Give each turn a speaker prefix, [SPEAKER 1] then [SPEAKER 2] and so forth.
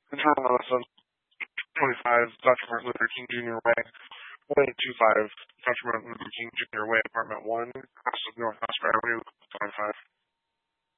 [SPEAKER 1] Internal Medicine, 25 Dr. Martin Luther King Jr. Way, 1825 Dr. Martin Luther King Jr. Way, Apartment 1, House of North Oscar Avenue, 25.